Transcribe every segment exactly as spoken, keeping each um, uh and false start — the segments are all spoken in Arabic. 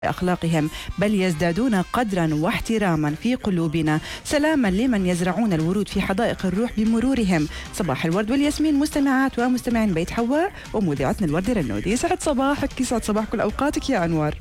أخلاقهم، بل يزدادون قدرا واحتراما في قلوبنا. سلاما لمن يزرعون الورود في حدائق الروح بمرورهم. صباح الورد والياسمين مستمعات ومستمعين بيت حواء ومذيعتنا الورد رنودي. يسعد صباحك، يسعد صباح كل أوقاتك يا أنوار.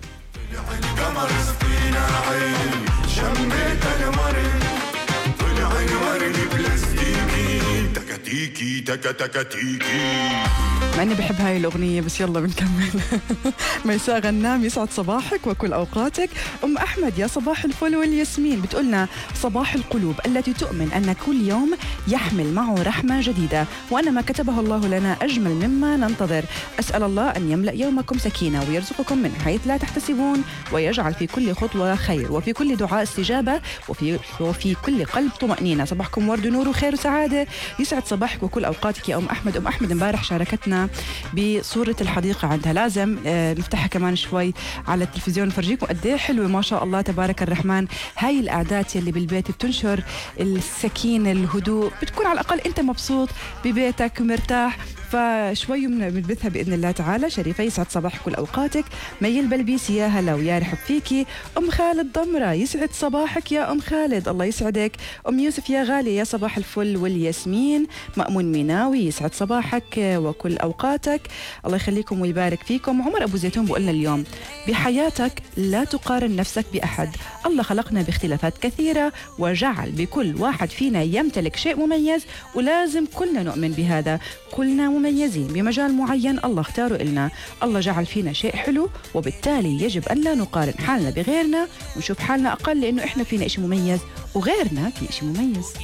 تكتيكي تكا تكتيكي. مع اني بحب هاي الاغنيه بس يلا بنكمل. ميساء غنام يسعد صباحك وكل اوقاتك. ام احمد يا صباح الفل والياسمين بتقولنا صباح القلوب التي تؤمن ان كل يوم يحمل معه رحمه جديده وان ما كتبه الله لنا اجمل مما ننتظر. اسال الله ان يملا يومكم سكينه ويرزقكم من حيث لا تحتسبون ويجعل في كل خطوه خير وفي كل دعاء استجابه وفي وفي كل قلب طمانينه. صباحكم ورد ونور وخير وسعاده. يسعد صباحك وكل اوقاتك يا ام احمد. ام احمد امبارح شاركتنا بصورة الحديقة عندها، لازم آه نفتحها كمان شوي على التلفزيون نفرجيكم قد ايه حلوة ما شاء الله تبارك الرحمن. هاي القعدات يلي بالبيت بتنشر السكينة الهدوء، بتكون على الأقل أنت مبسوط ببيتك مرتاح، فشوي بنبثها بإذن الله تعالى. شريفة يسعد صباح كل أوقاتك. مي البلبيسي يا هلا ويا رحب فيكي. أم خالد ضمرة يسعد صباحك يا أم خالد، الله يسعدك. أم يوسف يا غالي يا صباح الفل والياسمين. مأمون ميناوي يسعد صباحك وكل أوقاتك، الله يخليكم ويبارك فيكم. عمر أبو زيتون بقولنا اليوم بحياتك لا تقارن نفسك بأحد، الله خلقنا باختلافات كثيرة وجعل بكل واحد فينا يمتلك شيء مميز ولازم كلنا نؤمن بهذا. كلنا مميزين بمجال معين الله اختاره إلنا، الله جعل فينا شيء حلو وبالتالي يجب أن لا نقارن حالنا بغيرنا ونشوف حالنا أقل لأنه إحنا فينا إشي مميز وغيرنا في إشي مميز.